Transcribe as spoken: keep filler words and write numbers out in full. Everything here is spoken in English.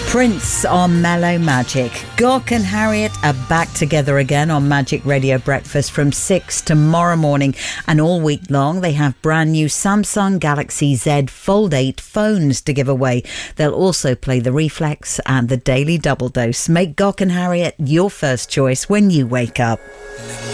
Prince on Mellow Magic. Gok and Harriet are back together again on Magic Radio Breakfast from six tomorrow morning, and all week long they have brand new Samsung Galaxy Z Fold eight phones to give away. They'll also play the Reflex and the Daily Double Dose. Make Gok and Harriet your first choice when you wake up.